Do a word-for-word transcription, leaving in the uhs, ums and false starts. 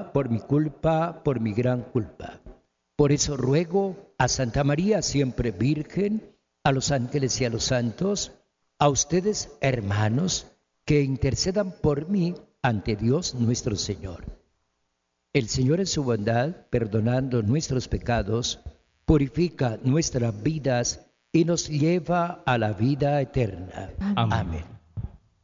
culpa, por mi culpa, por mi gran culpa. Por eso ruego a Santa María, siempre Virgen, a los ángeles y a los santos, a ustedes, hermanos, que intercedan por mí ante Dios nuestro Señor. El Señor en su bondad, perdonando nuestros pecados, purifica nuestras vidas y nos lleva a la vida eterna. Amén. Amén.